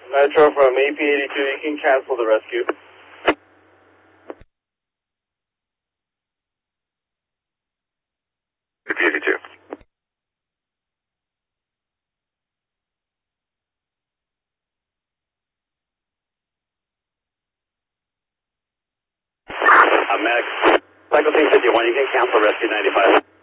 Metro from AP82, you can cancel the rescue. AP82. Medic, Cycle Team 51, you can cancel rescue 95.